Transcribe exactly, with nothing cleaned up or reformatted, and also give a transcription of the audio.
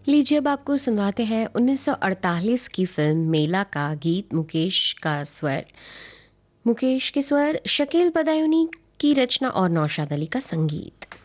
लीजिए अब आपको सुनवाते हैं उन्नीस सौ अड़तालीस की फिल्म मेला का गीत। मुकेश का स्वर मुकेश के स्वर शकील बदायूनी की रचना और नौशाद अली का संगीत।